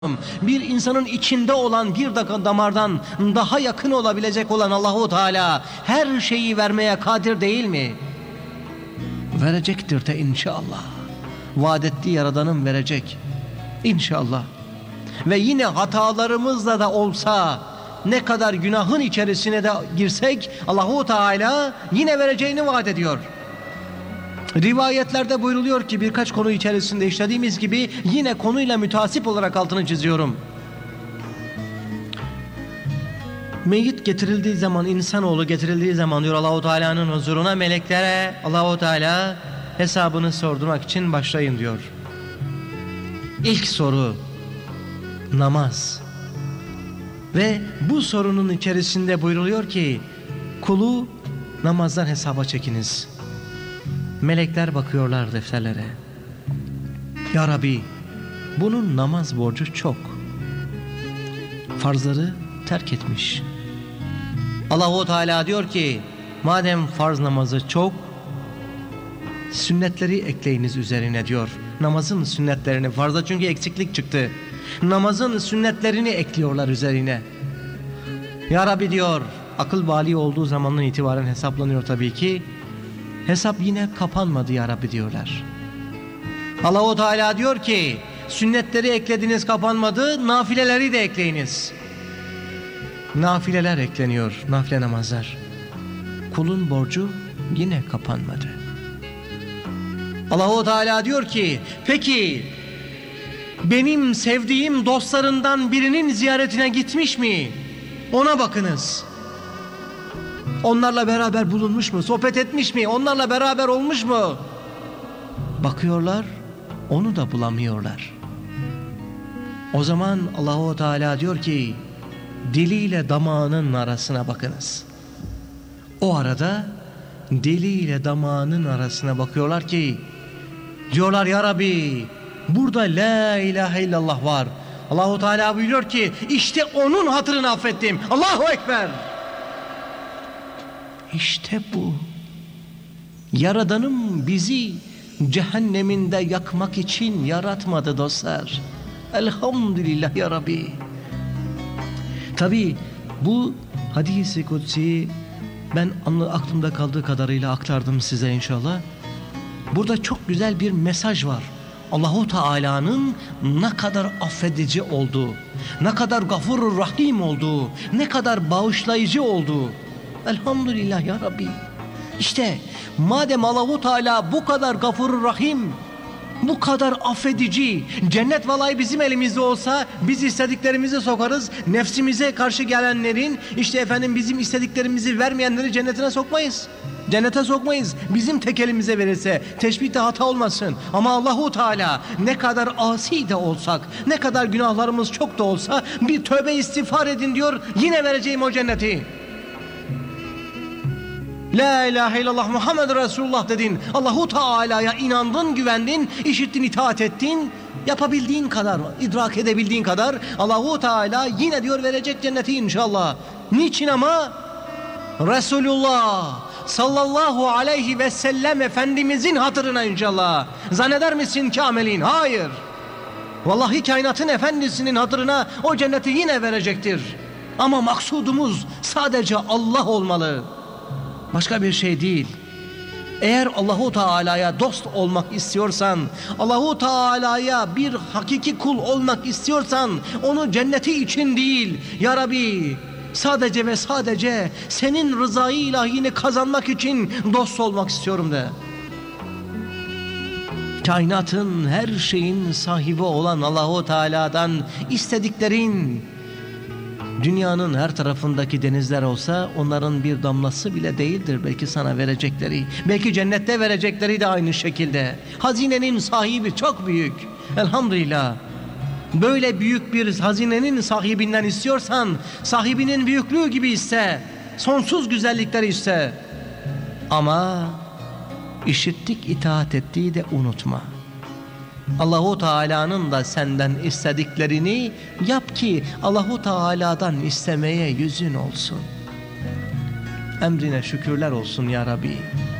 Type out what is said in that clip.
Bir insanın içinde olan bir damardan daha yakın olabilecek olan Allahu Teala her şeyi vermeye kadir değil mi? Verecektir de inşallah. Vaad ettiği Yaradanım verecek İnşallah. Ve yine hatalarımızla da olsa, ne kadar günahın içerisine de girsek Allahu Teala yine vereceğini vaat ediyor. Rivayetlerde buyruluyor ki, birkaç konu içerisinde işlediğimiz gibi yine konuyla mütasip olarak altını çiziyorum. Meyyit getirildiği zaman, insanoğlu getirildiği zaman diyor Allahu Teala'nın huzuruna, meleklere Allahu Teala hesabını sordurmak için başlayın diyor. İlk soru namaz. Ve bu sorunun içerisinde buyruluyor ki, kulu namazdan hesaba çekiniz. Melekler bakıyorlar defterlere. Ya Rabbi, bunun namaz borcu çok. Farzları terk etmiş. Allahu Teala diyor ki, madem farz namazı çok, sünnetleri ekleyiniz üzerine diyor. Namazın sünnetlerini, farzda çünkü eksiklik çıktı. Namazın sünnetlerini ekliyorlar üzerine. Ya Rabbi diyor, akıl bali olduğu zamandan itibaren hesaplanıyor tabii ki. Hesap yine kapanmadı ya Rabbi diyorlar. Allahu Teala diyor ki, sünnetleri eklediniz, kapanmadı, nafileleri de ekleyiniz. Nafileler ekleniyor, nafile namazlar. Kulun borcu yine kapanmadı. Allahu Teala diyor ki, peki benim sevdiğim dostlarından birinin ziyaretine gitmiş mi? Ona bakınız. Onlarla beraber bulunmuş mu? Sohbet etmiş mi? Onlarla beraber olmuş mu? Bakıyorlar, onu da bulamıyorlar. O zaman Allahu Teala diyor ki, diliyle damağının arasına bakınız. O arada diliyle damağının arasına bakıyorlar ki, diyorlar ya Rabbi, burada la ilahe illallah var. Allahu Teala buyuruyor ki, işte onun hatırını affettim. Allahu Ekber. İşte bu. Yaradanım bizi cehenneminde yakmak için yaratmadı dostlar. Elhamdülillah ya Rabbi. Tabi bu hadis-i kutsi ben aklımda kaldığı kadarıyla aktardım size inşallah. Burada çok güzel bir mesaj var. Allahu Teala'nın ne kadar affedici olduğu, ne kadar gafurur rahim olduğu, ne kadar bağışlayıcı olduğu. Elhamdülillah ya Rabbi. İşte madem Allahu Teala bu kadar gafurur rahim, bu kadar affedici, cennet vallahi bizim elimizde olsa biz istediklerimizi sokarız. Nefsimize karşı gelenlerin, işte efendim bizim istediklerimizi vermeyenleri cennetine sokmayız. Cennete sokmayız. Bizim tek elimize verirse, teşbihte hata olmasın. Ama Allahu Teala ne kadar asi de olsak, ne kadar günahlarımız çok da olsa bir tövbe istiğfar edin diyor, yine vereceğim o cenneti. La ilahe illallah Muhammed Resulullah dedin. Allahu Teala'ya inandın, güvendin, işittin, itaat ettin. Yapabildiğin kadar, idrak edebildiğin kadar Allahu Teala yine diyor verecek cenneti inşallah. Niçin ama? Resulullah sallallahu aleyhi ve sellem Efendimizin hatırına inşallah. Zanneder misin Kamil'in? Hayır. Vallahi kainatın efendisinin hatırına o cenneti yine verecektir. Ama maksudumuz sadece Allah olmalı. Başka bir şey değil. Eğer Allahu Teala'ya dost olmak istiyorsan, Allahu Teala'ya bir hakiki kul olmak istiyorsan, onu cenneti için değil, ya Rabbi sadece ve sadece senin rızayı ilahini kazanmak için dost olmak istiyorum de. Kainatın her şeyin sahibi olan Allahu Teala'dan istediklerin, dünyanın her tarafındaki denizler olsa onların bir damlası bile değildir belki sana verecekleri. Belki cennette verecekleri de aynı şekilde. Hazinenin sahibi çok büyük. Elhamdülillah. Böyle büyük bir hazinenin sahibinden istiyorsan, sahibinin büyüklüğü gibi iste. Sonsuz güzellikleri iste. Ama işittik, itaat ettiği de unutma. Allahu Teala'nın da senden istediklerini yap ki Allahu Teala'dan istemeye yüzün olsun. Emrine şükürler olsun ya Rabbi.